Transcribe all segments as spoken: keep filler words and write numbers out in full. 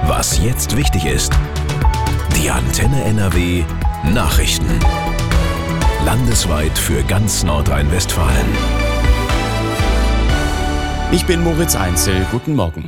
Was jetzt wichtig ist. Die Antenne N R W Nachrichten. Landesweit für ganz Nordrhein-Westfalen. Ich bin Moritz Einzel. Guten Morgen.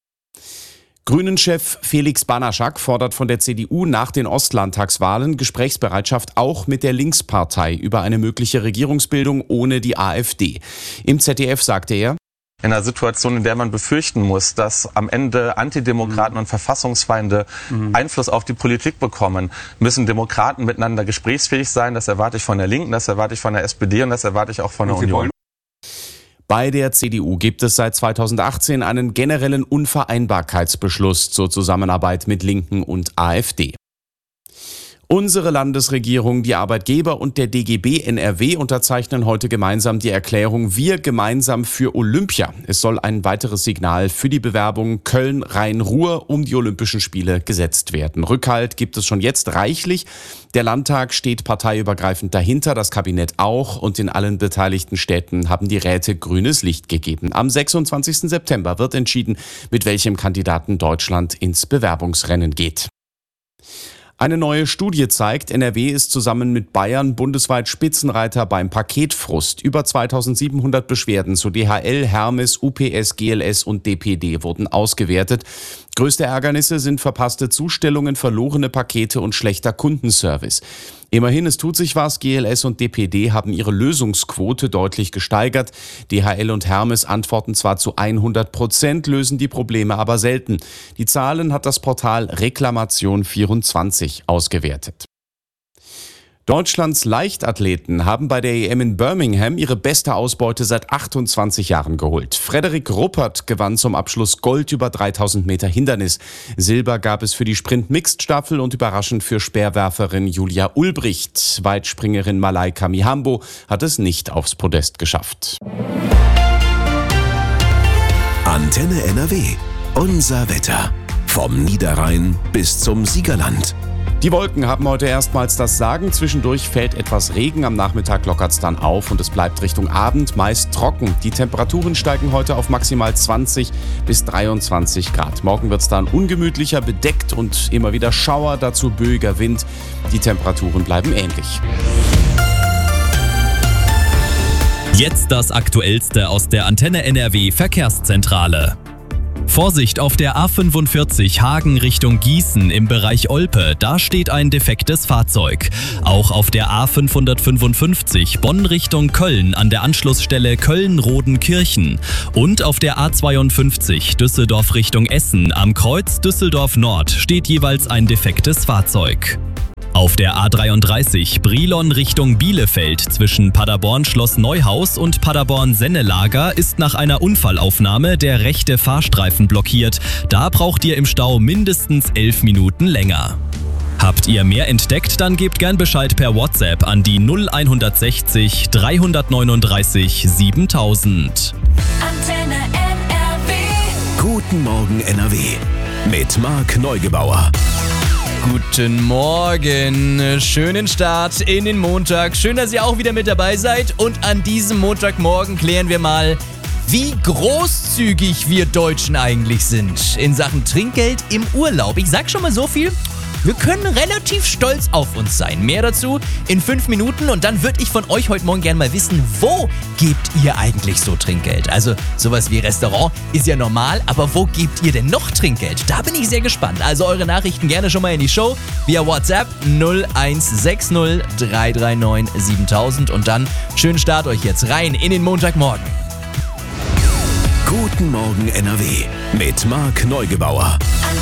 Grünen-Chef Felix Banaschak fordert von der C D U nach den Ostlandtagswahlen Gesprächsbereitschaft auch mit der Linkspartei über eine mögliche Regierungsbildung ohne die AfD. Im Z D F sagte er: In einer Situation, in der man befürchten muss, dass am Ende Antidemokraten mhm. und Verfassungsfeinde mhm. Einfluss auf die Politik bekommen, müssen Demokraten miteinander gesprächsfähig sein. Das erwarte ich von der Linken, das erwarte ich von der S P D und das erwarte ich auch von der Union. Bei der C D U gibt es seit zweitausendachtzehn einen generellen Unvereinbarkeitsbeschluss zur Zusammenarbeit mit Linken und AfD. Unsere Landesregierung, die Arbeitgeber und der D G B N R W unterzeichnen heute gemeinsam die Erklärung Wir gemeinsam für Olympia. Es soll ein weiteres Signal für die Bewerbung Köln-Rhein-Ruhr um die Olympischen Spiele gesetzt werden. Rückhalt gibt es schon jetzt reichlich. Der Landtag steht parteiübergreifend dahinter, das Kabinett auch, und in allen beteiligten Städten haben die Räte grünes Licht gegeben. Am sechsundzwanzigsten September wird entschieden, mit welchem Kandidaten Deutschland ins Bewerbungsrennen geht. Eine neue Studie zeigt, N R W ist zusammen mit Bayern bundesweit Spitzenreiter beim Paketfrust. Über zweitausendsiebenhundert Beschwerden zu D H L, Hermes, U P S, G L S und D P D wurden ausgewertet. Größte Ärgernisse sind verpasste Zustellungen, verlorene Pakete und schlechter Kundenservice. Immerhin, es tut sich was. G L S und D P D haben ihre Lösungsquote deutlich gesteigert. D H L und Hermes antworten zwar zu hundert Prozent, lösen die Probleme aber selten. Die Zahlen hat das Portal Reklamation vierundzwanzig ausgewertet. Deutschlands Leichtathleten haben bei der E M in Birmingham ihre beste Ausbeute seit achtundzwanzig Jahren geholt. Frederik Ruppert gewann zum Abschluss Gold über dreitausend Meter Hindernis. Silber gab es für die Sprint-Mixed-Staffel und überraschend für Speerwerferin Julia Ulbricht. Weitspringerin Malaika Mihambo hat es nicht aufs Podest geschafft. Antenne N R W. Unser Wetter. Vom Niederrhein bis zum Siegerland. Die Wolken haben heute erstmals das Sagen. Zwischendurch fällt etwas Regen. Am Nachmittag lockert es dann auf und es bleibt Richtung Abend meist trocken. Die Temperaturen steigen heute auf maximal zwanzig bis dreiundzwanzig Grad. Morgen wird es dann ungemütlicher, bedeckt und immer wieder Schauer, dazu böiger Wind. Die Temperaturen bleiben ähnlich. Jetzt das Aktuellste aus der Antenne N R W Verkehrszentrale. Vorsicht auf der A fünfundvierzig Hagen Richtung Gießen im Bereich Olpe, da steht ein defektes Fahrzeug. Auch auf der A fünfhundertfünfundfünfzig Bonn Richtung Köln an der Anschlussstelle Köln-Rodenkirchen und auf der A zweiundfünfzig Düsseldorf Richtung Essen am Kreuz Düsseldorf Nord steht jeweils ein defektes Fahrzeug. Auf der A dreiunddreißig Brilon Richtung Bielefeld zwischen Paderborn-Schloss Neuhaus und Paderborn-Sennelager ist nach einer Unfallaufnahme der rechte Fahrstreifen blockiert. Da braucht ihr im Stau mindestens elf Minuten länger. Habt ihr mehr entdeckt, dann gebt gern Bescheid per WhatsApp an die null hundertsechzig dreihundertneununddreißig siebentausend. Antenne N R W. Guten Morgen N R W mit Marc Neugebauer. Guten Morgen, schönen Start in den Montag. Schön, dass ihr auch wieder mit dabei seid. Und an diesem Montagmorgen klären wir mal, wie großzügig wir Deutschen eigentlich sind in Sachen Trinkgeld im Urlaub. Ich sag schon mal so viel, wir können relativ stolz auf uns sein. Mehr dazu in fünf Minuten und dann würde ich von euch heute Morgen gerne mal wissen, wo gebt ihr eigentlich so Trinkgeld? Also sowas wie Restaurant ist ja normal, aber wo gebt ihr denn noch Trinkgeld? Da bin ich sehr gespannt. Also eure Nachrichten gerne schon mal in die Show via WhatsApp null eins sechs null drei drei neun siebentausend und dann schönen Start euch jetzt rein in den Montagmorgen. Guten Morgen N R W mit Marc Neugebauer.